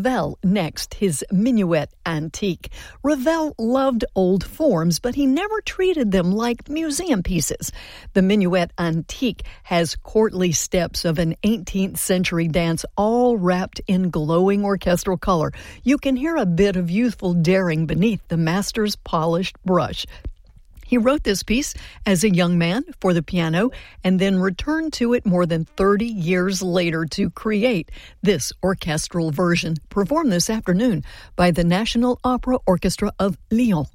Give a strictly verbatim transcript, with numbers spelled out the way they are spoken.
Ravel next, his Minuet Antique. Ravel loved old forms, but he never treated them like museum pieces. The Minuet Antique has courtly steps of an eighteenth century dance, all wrapped in glowing orchestral color. You can hear a bit of youthful daring beneath the master's polished brush. He wrote this piece as a young man for the piano and then returned to it more than thirty years later to create this orchestral version, performed this afternoon by the National Opera Orchestra of Lyon.